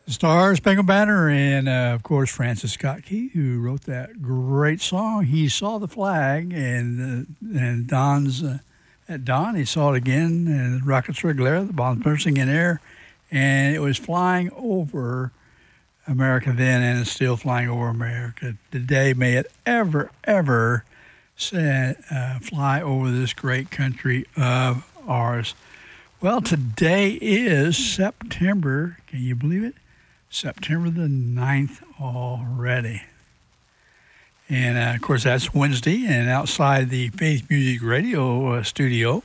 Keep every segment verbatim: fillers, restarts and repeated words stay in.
Star Spangled Banner, and uh, of course Francis Scott Key, who wrote that great song. He saw the flag, and uh, and Don's uh, at dawn he saw it again, and the rockets were glare, the bombs bursting in air, and it was flying over America then, and it's still flying over America today. May it ever, ever say, uh, fly over this great country of ours. Well, today is September. Can you believe it? September the ninth already. And, uh, of course, that's Wednesday. And outside the Faith Music Radio uh, studio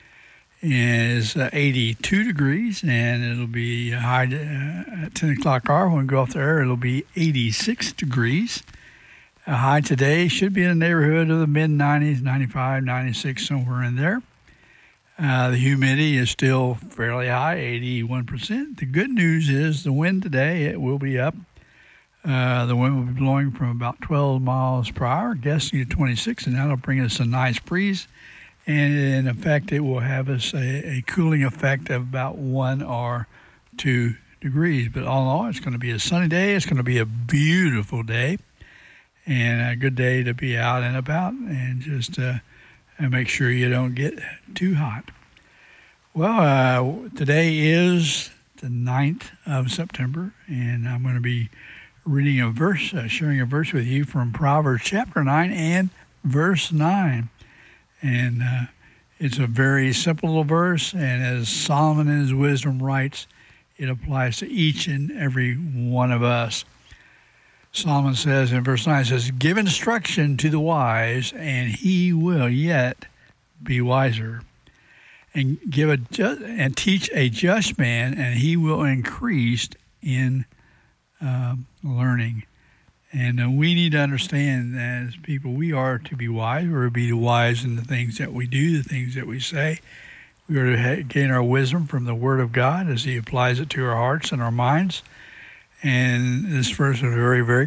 is uh, eighty-two degrees. And it'll be high uh, at ten o'clock hour. When we go off the air, it'll be eighty-six degrees. A high today should be in the neighborhood of the mid nineties, ninety-five, ninety-six, somewhere in there. Uh, the humidity is still fairly high, eighty-one percent. The good news is the wind today, it will be up. Uh, the wind will be blowing from about twelve miles per hour, gusting to twenty-six, and that'll bring us a nice breeze. And in effect, it will have us a, a cooling effect of about one or two degrees. But all in all, it's going to be a sunny day. It's going to be a beautiful day and a good day to be out and about and just uh, and make sure you don't get too hot. Well, uh, today is the ninth of September, and I'm going to be reading a verse, uh, sharing a verse with you from Proverbs chapter nine and verse nine. And uh, it's a very simple little verse, and as Solomon in his wisdom writes, it applies to each and every one of us. Solomon says in verse nine, says, "Give instruction to the wise, and he will yet be wiser. And give a ju- and teach a just man, and he will increase in uh, learning." And uh, we need to understand that as people, we are to be wise. We're to be wise in the things that we do, the things that we say. We are to ha- gain our wisdom from the Word of God as He applies it to our hearts and our minds. And this verse is very, very